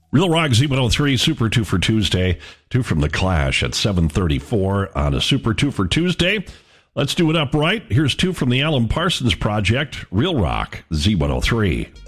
Real Rock Z103 Super 2 for Tuesday. 2 from The Clash at 7:34 on a Super 2 for Tuesday. Let's do it upright. Here's 2 from the Alan Parsons Project. Real Rock Z103.